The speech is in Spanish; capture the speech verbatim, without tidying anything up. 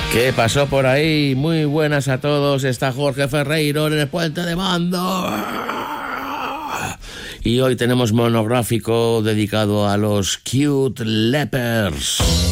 ¿Qué pasó por ahí? Muy buenas a todos. Está Jorge Ferreiro en el puente de mando. Y hoy tenemos monográfico dedicado a los Cute Lepers.